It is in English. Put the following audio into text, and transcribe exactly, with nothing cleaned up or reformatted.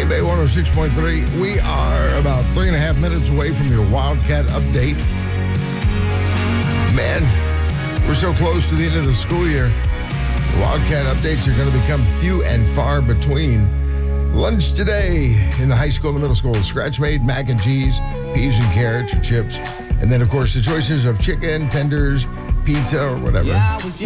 Bay one oh six point three. We are about three and a half minutes away from your Wildcat update. Man, we're so close to the end of the school year. The Wildcat updates are going to become few and far between. Lunch today in the high school and the middle school. Scratch-made mac and cheese, peas and carrots or chips. And then, of course, the choices of chicken, tenders, pizza, or whatever. Yeah, I was